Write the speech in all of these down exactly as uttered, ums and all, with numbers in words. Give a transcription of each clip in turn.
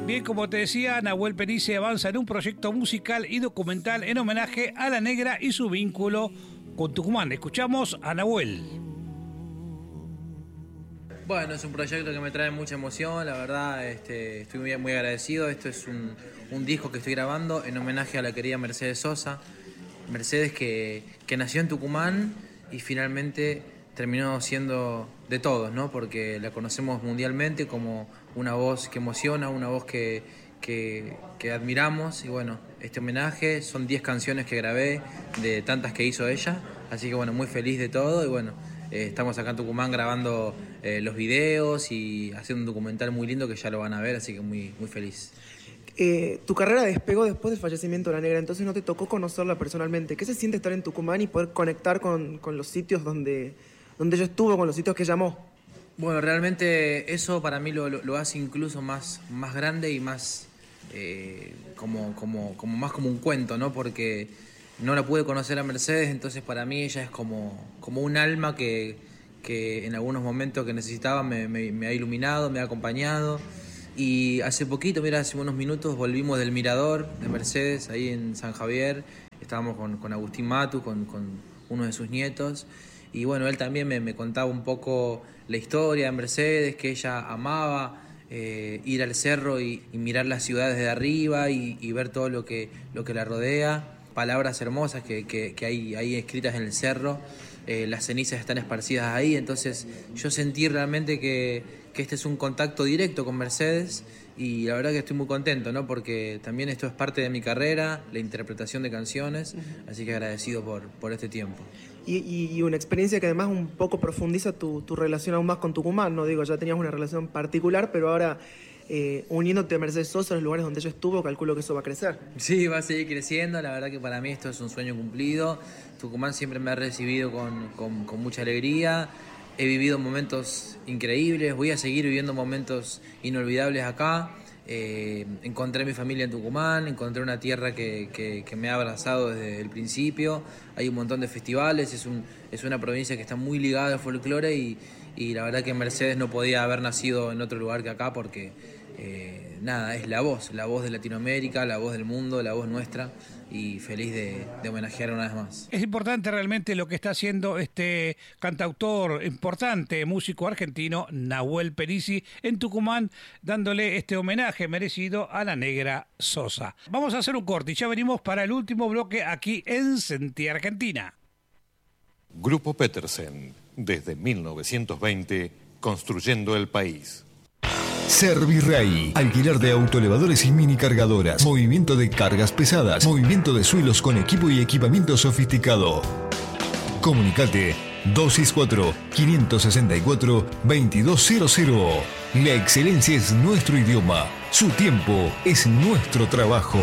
Bien, como te decía, Nahuel Penici avanza en un proyecto musical y documental en homenaje a La Negra y su vínculo con Tucumán. Escuchamos a Nahuel. Bueno, es un proyecto que me trae mucha emoción, la verdad, este, estoy muy, muy agradecido. Esto es un, un disco que estoy grabando en homenaje a la querida Mercedes Sosa. Mercedes que, que nació en Tucumán y finalmente terminó siendo de todos, ¿no? Porque la conocemos mundialmente como una voz que emociona, una voz que, que, que admiramos. Y bueno, este homenaje son diez canciones que grabé de tantas que hizo ella. Así que bueno, muy feliz de todo y bueno, eh, estamos acá en Tucumán grabando eh, los videos y haciendo un documental muy lindo que ya lo van a ver, así que muy, muy feliz. Eh, tu carrera despegó después del fallecimiento de La Negra, entonces no te tocó conocerla personalmente. ¿Qué se siente estar en Tucumán y poder conectar con, con los sitios donde, donde ella estuvo, con los sitios que llamó? Bueno, realmente eso para mí lo, lo, lo hace incluso más, más grande y más, eh, como, como, como más como un cuento, ¿no? Porque no la pude conocer a Mercedes, entonces para mí ella es como, como un alma que, que en algunos momentos que necesitaba me, me, me ha iluminado, me ha acompañado. Y hace poquito, mira, hace unos minutos volvimos del Mirador de Mercedes, ahí en San Javier. Estábamos con, con Agustín Matu, con, con uno de sus nietos. Y bueno, él también me, me contaba un poco la historia de Mercedes, que ella amaba eh, ir al cerro y, y mirar las ciudades de arriba y, y ver todo lo que, lo que la rodea. Palabras hermosas que, que, que hay, hay escritas en el cerro. Eh, las cenizas están esparcidas ahí, entonces yo sentí realmente que, que este es un contacto directo con Mercedes y la verdad que estoy muy contento, ¿no? Porque también esto es parte de mi carrera, la interpretación de canciones, así que agradecido por, por este tiempo. Y, y, y una experiencia que además un poco profundiza tu, tu relación aún más con Tucumán, ¿no? Digo, ya tenías una relación particular, pero ahora eh, uniéndote a Mercedes Sosa en los lugares donde ella estuvo, calculo que eso va a crecer. Sí, va a seguir creciendo, la verdad que para mí esto es un sueño cumplido. Tucumán siempre me ha recibido con, con, con mucha alegría. He vivido momentos increíbles, voy a seguir viviendo momentos inolvidables acá. Eh, encontré mi familia en Tucumán, encontré una tierra que, que, que me ha abrazado desde el principio. Hay un montón de festivales, es, un, es una provincia que está muy ligada al folclore y, y la verdad que Mercedes no podía haber nacido en otro lugar que acá porque eh, nada, es la voz, la voz de Latinoamérica, la voz del mundo, la voz nuestra. Y feliz de, de homenajear una vez más. Es importante realmente lo que está haciendo este cantautor importante, músico argentino, Nahuel Penici, en Tucumán, dándole este homenaje merecido a La Negra Sosa. Vamos a hacer un corte y ya venimos para el último bloque aquí en Sentí Argentina. Grupo Petersen, desde mil novecientos veinte, construyendo el país. Servirrey, alquiler de autoelevadores y mini cargadoras, movimiento de cargas pesadas, movimiento de suelos con equipo y equipamiento sofisticado. Comunicate dos seis cuatro, cinco seis cuatro, dos dos cero cero. La excelencia es nuestro idioma, su tiempo es nuestro trabajo.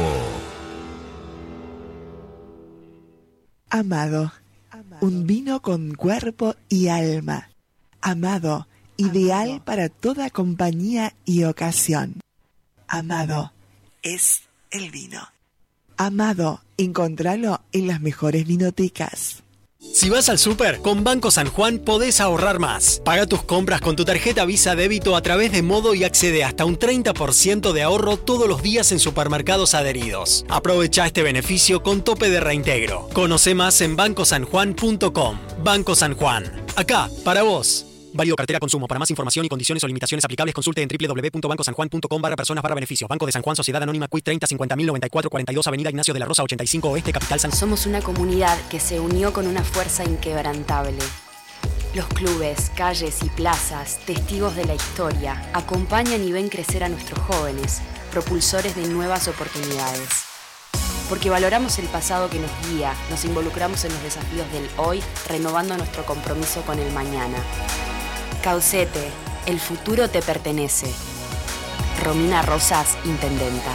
Amado, un vino con cuerpo y alma. Amado, ideal Amado. Para toda compañía y ocasión. Amado es el vino. Amado, encontralo en las mejores vinotecas. Si vas al súper, con Banco San Juan podés ahorrar más. Paga tus compras con tu tarjeta Visa Débito a través de Modo y accede hasta un treinta por ciento de ahorro todos los días en supermercados adheridos. Aprovecha este beneficio con tope de reintegro. Conoce más en banco san juan punto com. Banco San Juan. Acá, para vos. Válido cartera consumo. Para más información y condiciones o limitaciones aplicables consulte en doble u doble u doble u punto banco san juan punto com barra personas barra beneficios. Banco de San Juan, Sociedad Anónima Q I treinta cincuenta mil noventa y cuatro cuarenta y dos Avenida Ignacio de la Rosa ochenta y cinco Oeste, Capital San... Somos una comunidad que se unió con una fuerza inquebrantable. Los clubes, calles y plazas, testigos de la historia, acompañan y ven crecer a nuestros jóvenes, propulsores de nuevas oportunidades. Porque valoramos el pasado que nos guía, nos involucramos en los desafíos del hoy, renovando nuestro compromiso con el mañana. Caucete, el futuro te pertenece. Romina Rosas, Intendenta.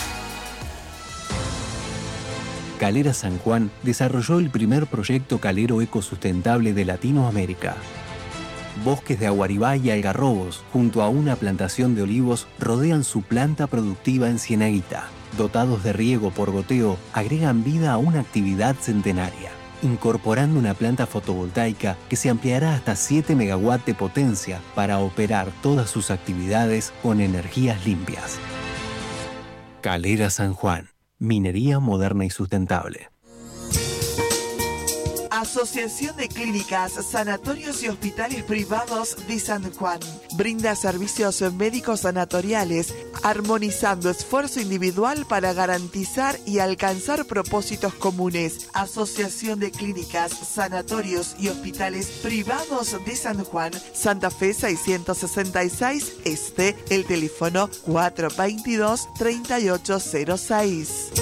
Calera San Juan desarrolló el primer proyecto calero ecosustentable de Latinoamérica. Bosques de aguaribá y algarrobos, junto a una plantación de olivos, rodean su planta productiva en Cienaguita. Dotados de riego por goteo, agregan vida a una actividad centenaria, incorporando una planta fotovoltaica que se ampliará hasta siete megawatts de potencia para operar todas sus actividades con energías limpias. Calera San Juan. Minería moderna y sustentable. Asociación de Clínicas, Sanatorios y Hospitales Privados de San Juan. Brinda servicios médicos sanatoriales, armonizando esfuerzo individual para garantizar y alcanzar propósitos comunes. Asociación de Clínicas, Sanatorios y Hospitales Privados de San Juan, Santa Fe seiscientos sesenta y seis Este, el teléfono cuatro veintidós, treinta y ocho cero seis.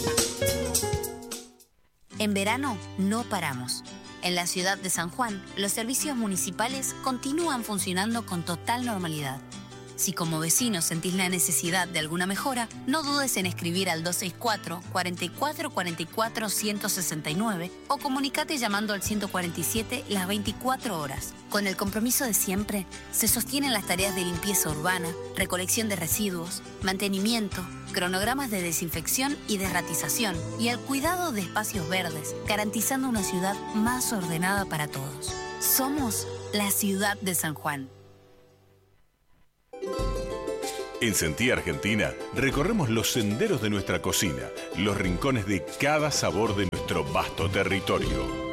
En verano no paramos. En la ciudad de San Juan, los servicios municipales continúan funcionando con total normalidad. Si como vecino sentís la necesidad de alguna mejora, no dudes en escribir al dos seis cuatro, cuatro cuatro cuatro cuatro, uno seis nueve o comunicate llamando al ciento cuarenta y siete las veinticuatro horas. Con el compromiso de siempre, se sostienen las tareas de limpieza urbana, recolección de residuos, mantenimiento, cronogramas de desinfección y desratización y el cuidado de espacios verdes, garantizando una ciudad más ordenada para todos. Somos la ciudad de San Juan. En Sentí Argentina recorremos los senderos de nuestra cocina, los rincones de cada sabor de nuestro vasto territorio.